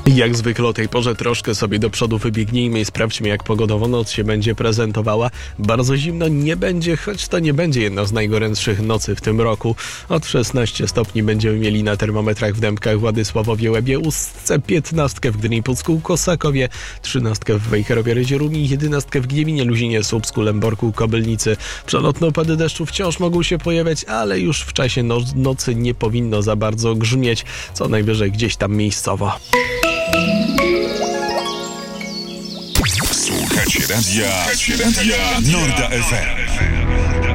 Jak zwykle o tej porze troszkę sobie do przodu wybiegnijmy i sprawdźmy, jak pogodowo noc się będzie prezentowała. Bardzo zimno nie będzie, choć to nie będzie jedna z najgorętszych nocy w tym roku. Od 16 stopni będziemy mieli na termometrach w Dębkach, Władysławowie, Łebie, Ustce, 15 w Gdyni, Pucku, Kosakowie, 13 w Wejherowie, Rydzierómi, 11 w Gniewinie, Luzinie, Słupsku, Lęborku, Kobylnicy. Przelotne opady deszczu wciąż mogą się pojawiać, ale już w czasie nocy nie powinno za bardzo grzmieć, co najwyżej gdzieś tam miejscowo. Słuchacie radia Norda FM.